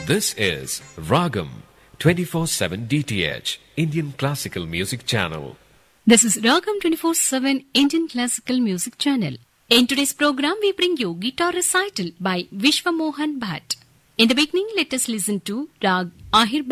This is Ragam 24/7 DTH Indian Classical Music Channel. This is Ragam 24/7 Indian Classical Music Channel. In today's program, we bring you guitar recital by Vishwa Mohan Bhatt. In the beginning, let us listen to Rag Ahir